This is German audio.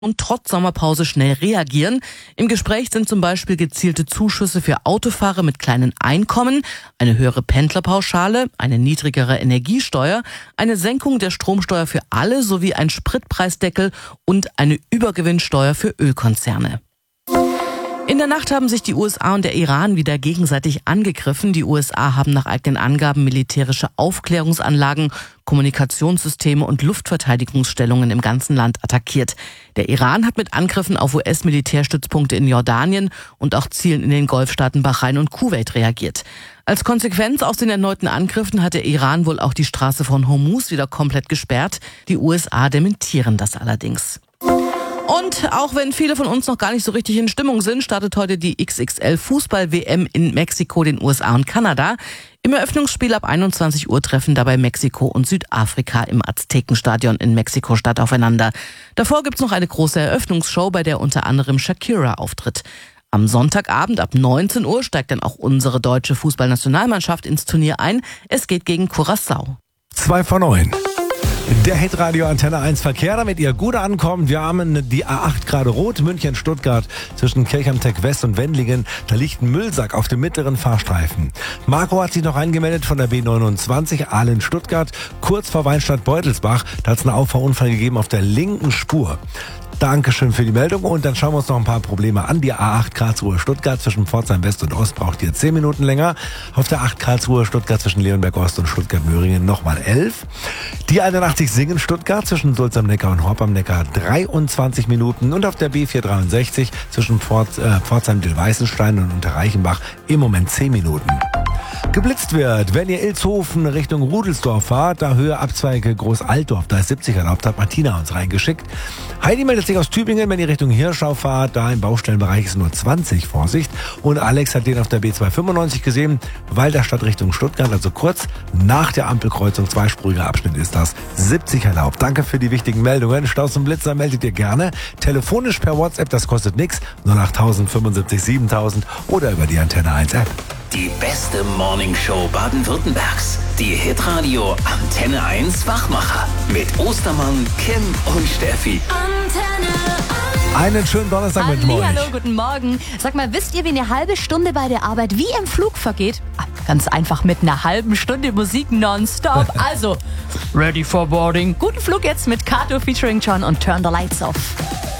und trotz Sommerpause schnell reagieren. Im Gespräch sind zum Beispiel gezielte Zuschüsse für Autofahrer mit kleinen Einkommen, eine höhere Pendlerpauschale, eine niedrigere Energiesteuer, eine Senkung der Stromsteuer für alle sowie ein Spritpreisdeckel und eine Übergewinnsteuer für Ölkonzerne. In der Nacht haben sich die USA und der Iran wieder gegenseitig angegriffen. Die USA haben nach eigenen Angaben militärische Aufklärungsanlagen, Kommunikationssysteme und Luftverteidigungsstellungen im ganzen Land attackiert. Der Iran hat mit Angriffen auf US-Militärstützpunkte in Jordanien und auch Zielen in den Golfstaaten Bahrain und Kuwait reagiert. Als Konsequenz aus den erneuten Angriffen hat der Iran wohl auch die Straße von Hormuz wieder komplett gesperrt. Die USA dementieren das allerdings. Und auch wenn viele von uns noch gar nicht so richtig in Stimmung sind, startet heute die XXL-Fußball-WM in Mexiko, den USA und Kanada. Im Eröffnungsspiel ab 21 Uhr treffen dabei Mexiko und Südafrika im Aztekenstadion in Mexiko-Stadt aufeinander. Davor gibt's noch eine große Eröffnungsshow, bei der unter anderem Shakira auftritt. Am Sonntagabend ab 19 Uhr steigt dann auch unsere deutsche Fußballnationalmannschaft ins Turnier ein. Es geht gegen Curaçao. 2 von 9. Der Hitradio Antenne 1 Verkehr, damit ihr gut ankommt. Wir haben die A8 gerade rot, München-Stuttgart zwischen Kirchheim-Tech West und Wendlingen. Da liegt ein Müllsack auf dem mittleren Fahrstreifen. Marco hat sich noch eingemeldet von der B29 Aalen-Stuttgart, kurz vor Weinstadt-Beutelsbach. Da hat es einen Auffahrunfall gegeben auf der linken Spur. Dankeschön für die Meldung und dann schauen wir uns noch ein paar Probleme an. Die A8 Karlsruhe-Stuttgart zwischen Pforzheim West und Ost braucht hier 10 Minuten länger. Auf der 8 Karlsruhe-Stuttgart zwischen Leonberg Ost und Stuttgart-Möhringen nochmal 11. Die 81 Singen-Stuttgart zwischen Sulz am Neckar und Horb am Neckar 23 Minuten. Und auf der B463 zwischen Pforzheim-Dillweißenstein und Unterreichenbach im Moment 10 Minuten. Geblitzt wird, wenn ihr Ilshofen Richtung Rudelsdorf fahrt, da Höhe Abzweige Groß-Altdorf, da ist 70 erlaubt, hat Martina uns reingeschickt. Heidi meldet sich aus Tübingen, wenn ihr Richtung Hirschau fahrt, da im Baustellenbereich ist nur 20, Vorsicht. Und Alex hat den auf der B295 gesehen, weil der Stadt Richtung Stuttgart, also kurz nach der Ampelkreuzung, zweispuriger Abschnitt ist das, 70 erlaubt. Danke für die wichtigen Meldungen. Staus und Blitzer meldet ihr gerne. Telefonisch per WhatsApp, das kostet nichts, 08000 75 7000 oder über die Antenne 1 App. Die beste Morningshow Baden-Württembergs. Die Hitradio Antenne 1 Wachmacher. Mit Ostermann, Kim und Steffi. Antenne 1. Einen schönen Donnerstag mit euch. Hallo, guten Morgen. Sag mal, wisst ihr, wie eine halbe Stunde bei der Arbeit wie im Flug vergeht? Ganz einfach mit einer halben Stunde Musik nonstop. Also, ready for boarding. Guten Flug jetzt mit Kato featuring John und Turn the Lights Off.